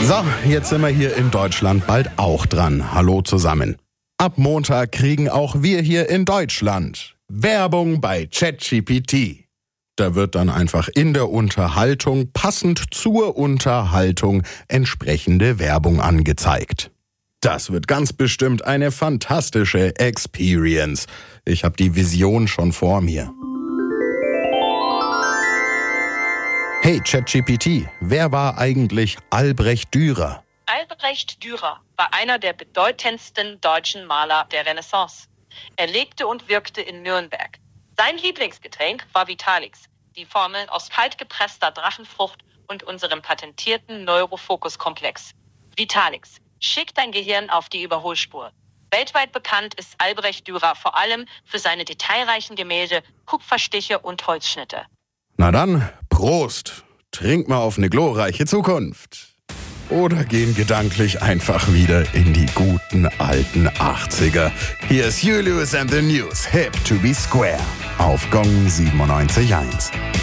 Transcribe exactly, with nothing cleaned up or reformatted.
So, jetzt sind wir hier in Deutschland bald auch dran. Hallo zusammen. Ab Montag kriegen auch wir hier in Deutschland Werbung bei ChatGPT. Da wird dann einfach in der Unterhaltung, passend zur Unterhaltung, entsprechende Werbung angezeigt. Das wird ganz bestimmt eine fantastische Experience. Ich habe die Vision schon vor mir. Hey ChatGPT, wer war eigentlich Albrecht Dürer? Albrecht Dürer war einer der bedeutendsten deutschen Maler der Renaissance. Er lebte und wirkte in Nürnberg. Sein Lieblingsgetränk war Vitalix, die Formel aus kaltgepresster Drachenfrucht und unserem patentierten Neurofokus-Komplex. Vitalix, schick dein Gehirn auf die Überholspur. Weltweit bekannt ist Albrecht Dürer vor allem für seine detailreichen Gemälde, Kupferstiche und Holzschnitte. Na dann, Prost! Trink mal auf eine glorreiche Zukunft. Oder gehen gedanklich einfach wieder in die guten alten achtziger. Hier ist Julius and the News, hip to be square. Auf Gong siebenundneunzig Komma eins.